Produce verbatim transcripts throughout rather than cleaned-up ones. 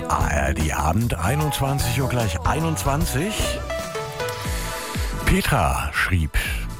A R D-Abend, einundzwanzig Uhr gleich einundzwanzig. Petra schrieb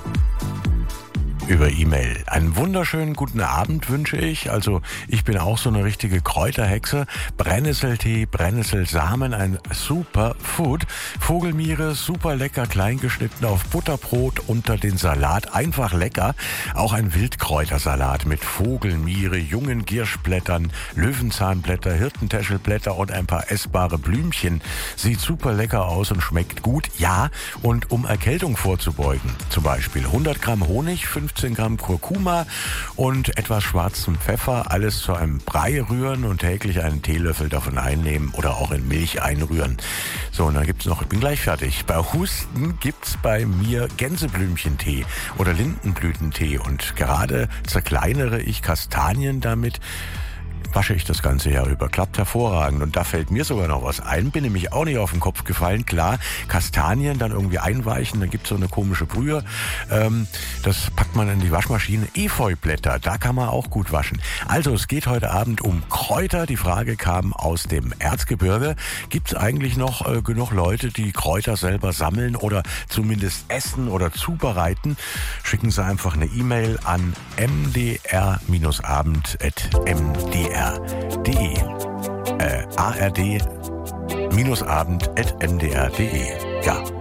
über E-Mail: Einen wunderschönen guten Abend wünsche ich. Also ich bin auch so eine richtige Kräuterhexe. Brennnesseltee, Brennnesselsamen, ein super Food. Vogelmiere, super lecker, klein geschnitten auf Butterbrot unter den Salat. Einfach lecker. Auch ein Wildkräutersalat mit Vogelmiere, jungen Gierschblättern, Löwenzahnblätter, Hirtentäschelblätter und ein paar essbare Blümchen. Sieht super lecker aus und schmeckt gut. Ja, und um Erkältung vorzubeugen, zum Beispiel hundert Gramm Honig, fünfzehn Gramm Kurkuma und etwas schwarzem Pfeffer, alles zu einem Brei rühren und täglich einen Teelöffel davon einnehmen oder auch in Milch einrühren. So, und dann gibt's noch, ich bin gleich fertig. Bei Husten gibt's bei mir Gänseblümchentee oder Lindenblütentee und gerade zerkleinere ich Kastanien damit. Wasche ich das ganze Jahr über. Klappt hervorragend. Und da fällt mir sogar noch was ein. Bin nämlich auch nicht auf den Kopf gefallen. Klar, Kastanien dann irgendwie einweichen. Dann gibt's so eine komische Brühe. Ähm, das packt man in die Waschmaschine. Efeublätter, da kann man auch gut waschen. Also es geht heute Abend um Kräuter. Die Frage kam aus dem Erzgebirge. Gibt's eigentlich noch äh, genug Leute, die Kräuter selber sammeln oder zumindest essen oder zubereiten? Schicken Sie einfach eine E-Mail an m d r abend at m d r punkt d e. Äh, A R D-Abend at m d r punkt d e. Ja.